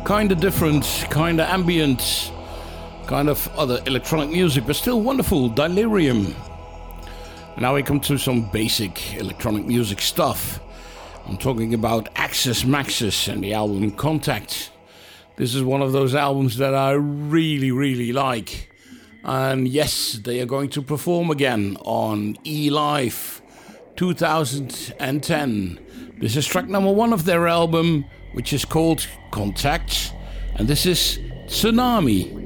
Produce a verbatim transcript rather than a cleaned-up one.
kind of different, kind of ambient, kind of other electronic music, but still wonderful. Delirium. Now we come to some basic electronic music stuff. I'm talking about Axis Maxis and the album Contact. This is one of those albums that I really, really like. And yes, they are going to perform again on E-Live two thousand ten. This is track number one of their album, which is called Contact. And this is Tsunami.